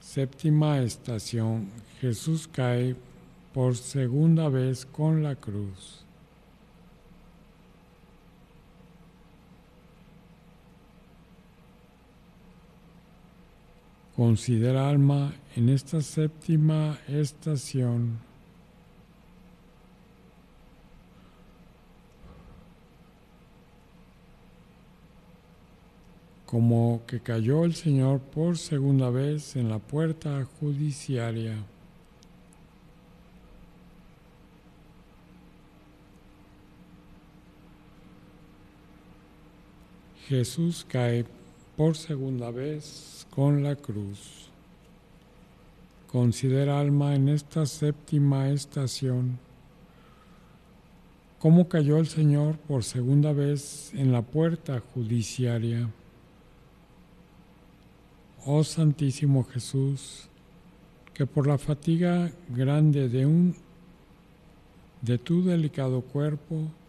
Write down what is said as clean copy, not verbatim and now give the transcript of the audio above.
Séptima estación. Jesús cae por segunda vez con la cruz. Considera, alma, en esta séptima estación como que cayó el Señor por segunda vez en la puerta judiciaria. Jesús cae por segunda vez con la cruz. Considera, alma, en esta séptima estación cómo cayó el Señor por segunda vez en la puerta judiciaria. Oh Santísimo Jesús, que por la fatiga grande de tu delicado cuerpo